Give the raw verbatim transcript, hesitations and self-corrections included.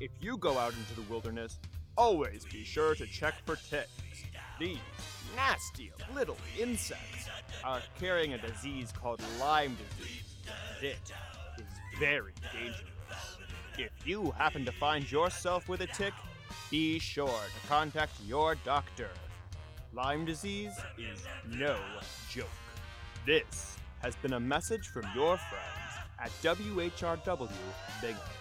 If you go out into the wilderness, always be sure to check for ticks. These nasty little insects are carrying a disease called Lyme disease. This is very dangerous. If you happen to find yourself with a tick, be sure to contact your doctor. Lyme disease is no joke. This has been a message from your friends at W H R W Big